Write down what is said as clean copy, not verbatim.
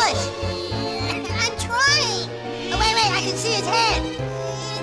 push. I'm trying. Oh, wait, I can see his head.